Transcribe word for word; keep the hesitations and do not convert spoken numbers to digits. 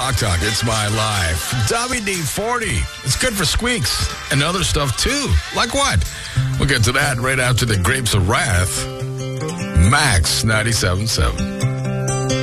Rock Talk. It's my life. W D forty. It's good for squeaks and other stuff, too. Like what? We'll get to that right after the Grapes of Wrath. Max ninety-seven point seven.